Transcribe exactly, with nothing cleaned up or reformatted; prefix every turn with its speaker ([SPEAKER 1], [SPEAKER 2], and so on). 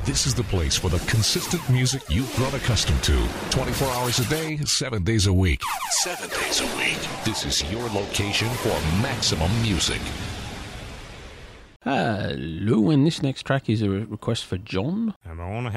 [SPEAKER 1] This is the place for the consistent music you've grown accustomed to. twenty-four hours a day, seven days a week. Seven days a week. This is your location for maximum music.
[SPEAKER 2] Hello, and this next track is a request for John.
[SPEAKER 3] And I want to